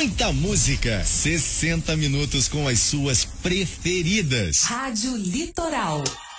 muita música. 60 minutos com as suas preferidas. Rádio Litoral.